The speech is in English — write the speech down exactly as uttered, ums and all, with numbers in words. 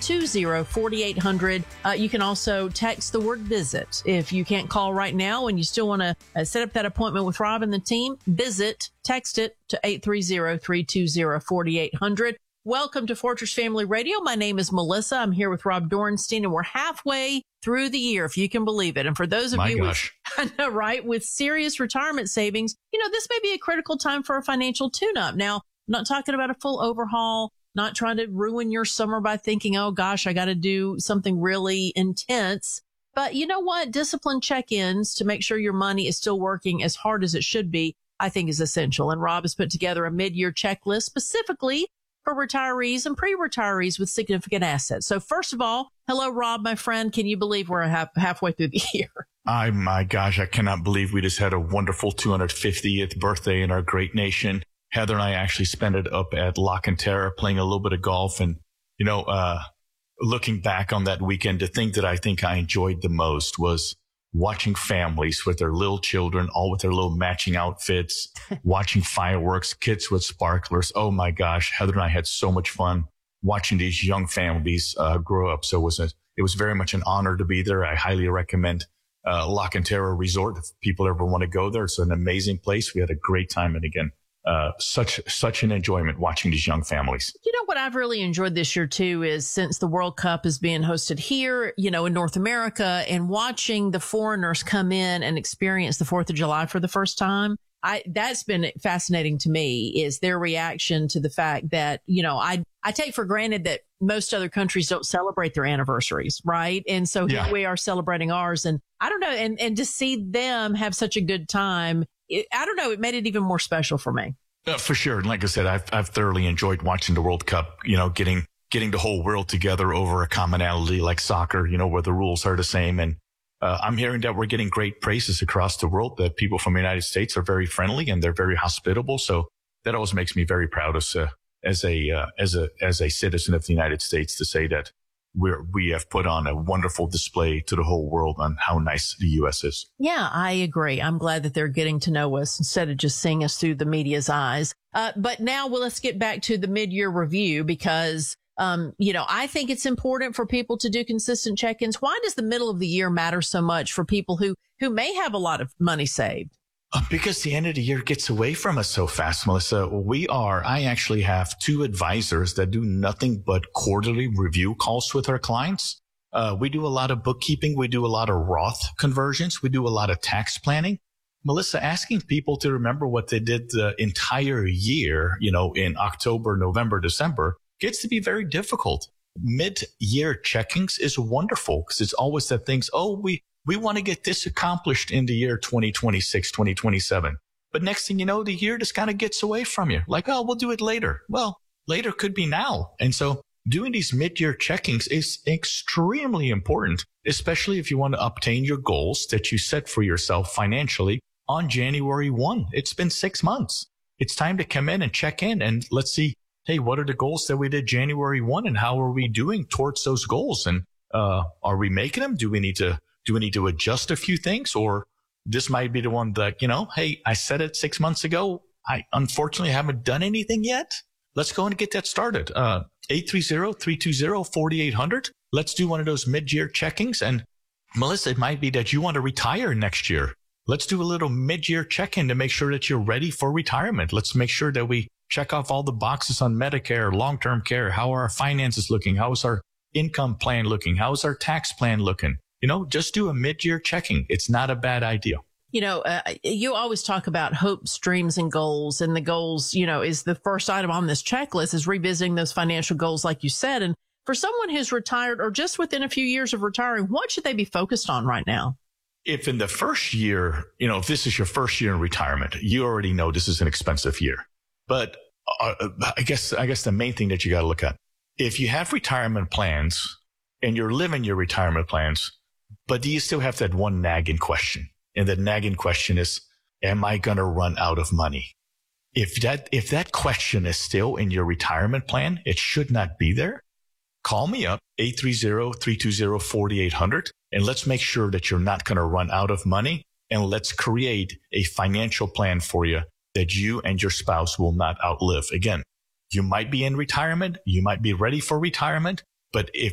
two zero, four eight zero zero. Uh, you can also text the word visit. If you can't call right now and you still want to uh, set up that appointment with Rob and the team, visit, text it to eight three zero, three two zero, four eight zero zero. Welcome to Fortress Family Radio. My name is Melissa. I'm here with Rob Dorenstein, and we're halfway through the year, if you can believe it. And for those of My you gosh. with, I know, right, with serious retirement savings, you know, this may be a critical time for a financial tune-up. Now, I'm not talking about a full overhaul, not trying to ruin your summer by thinking, oh gosh, I got to do something really intense. But you know what? Disciplined check-ins to make sure your money is still working as hard as it should be, I think is essential. And Rob has put together a mid-year checklist specifically for retirees and pre-retirees with significant assets. So first of all, hello, Rob, my friend. Can you believe we're half, halfway through the year? I, my gosh, I cannot believe we just had a wonderful two hundred fiftieth birthday in our great nation. Heather and I actually spent it up at La Cantera playing a little bit of golf. And, you know, uh, looking back on that weekend, the thing that I think I enjoyed the most was watching families with their little children, all with their little matching outfits, watching fireworks, kids with sparklers. Oh my gosh, Heather and I had so much fun watching these young families uh, grow up. So it was a, it was very much an honor to be there. I highly recommend uh, La Cantera Resort if people ever want to go there. It's an amazing place. We had a great time, and again, Uh, such, such an enjoyment watching these young families. You know what I've really enjoyed this year too is since the World Cup is being hosted here, you know, in North America, and watching the foreigners come in and experience the fourth of July for the first time. I, that's been fascinating to me, is their reaction to the fact that, you know, I, I take for granted that most other countries don't celebrate their anniversaries, right? And so Yeah. here we are celebrating ours, and I don't know, and, and to see them have such a good time, it, I don't know, it made it even more special for me. Uh, for sure. And like I said, I've, I've thoroughly enjoyed watching the World Cup, you know, getting, getting the whole world together over a commonality like soccer, you know, where the rules are the same. And, uh, I'm hearing that we're getting great praises across the world, that people from the United States are very friendly and they're very hospitable. So that always makes me very proud as a, as a, uh, as a, as a citizen of the United States to say that we're, we have put on a wonderful display to the whole world on how nice the U S is. Yeah, I agree. I'm glad that they're getting to know us instead of just seeing us through the media's eyes. Uh, but now, well, let's get back to the mid-year review because, um, you know, I think it's important for people to do consistent check-ins. Why does the middle of the year matter so much for people who, who may have a lot of money saved? Because the end of the year gets away from us so fast, Melissa. We are, I actually have two advisors that do nothing but quarterly review calls with our clients. Uh, we do a lot of bookkeeping. We do a lot of Roth conversions. We do a lot of tax planning. Melissa, asking people to remember what they did the entire year, you know, in October, November, December, gets to be very difficult. Mid-year checkings is wonderful because it's always that things, oh, we, we want to get this accomplished in the year twenty twenty-six, twenty twenty-seven. But next thing you know, the year just kind of gets away from you. Like, oh, we'll do it later. Well, later could be now. And so doing these mid-year checkings is extremely important, especially if you want to obtain your goals that you set for yourself financially on January first. It's been six months. It's time to come in and check in and let's see, hey, what are the goals that we did January first and how are we doing towards those goals? And, uh, are we making them? Do we need to, do we need to adjust a few things? Or this might be the one that, you know, hey, I said it six months ago. I unfortunately haven't done anything yet. Let's go and get that started. Uh, eight three zero, three two zero, four eight zero zero. Let's do one of those mid-year checkings. And Melissa, it might be that you want to retire next year. Let's do a little mid-year check-in to make sure that you're ready for retirement. Let's make sure that we check off all the boxes on Medicare, long-term care. How are our finances looking? How is our income plan looking? How is our tax plan looking? You know, just do a mid-year checking. It's not a bad idea. You know, uh, you always talk about hopes, dreams, and goals. And the goals, you know, is the first item on this checklist is revisiting those financial goals, like you said. And for someone who's retired or just within a few years of retiring, what should they be focused on right now? If in the first year, you know, if this is your first year in retirement, you already know this is an expensive year. But uh, I guess, I guess the main thing that you got to look at, if you have retirement plans and you're living your retirement plans, but do you still have that one nagging question? And the nagging question is, am I going to run out of money? If that, if that question is still in your retirement plan, it should not be there. Call me up, eight three zero, three two zero, four eight zero zero, and let's make sure that you're not going to run out of money. And let's create a financial plan for you that you and your spouse will not outlive. Again, you might be in retirement. You might be ready for retirement. But if